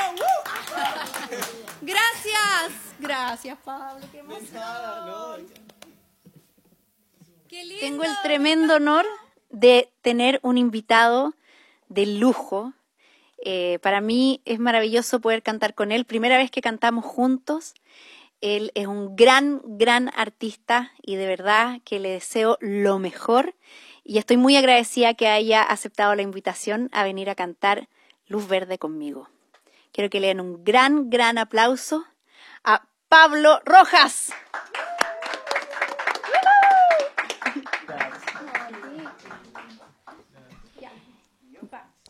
Gracias, Pablo. Qué emoción. Qué lindo. Tengo el tremendo honor de tener un invitado de lujo. Para mí es maravilloso poder cantar con él. Primera vez que cantamos juntos. Él es un gran artista y de verdad que le deseo lo mejor. Y estoy muy agradecida que haya aceptado la invitación a venir a cantar Luz Verde conmigo. Quiero que le den un gran aplauso a Pablo Rojas.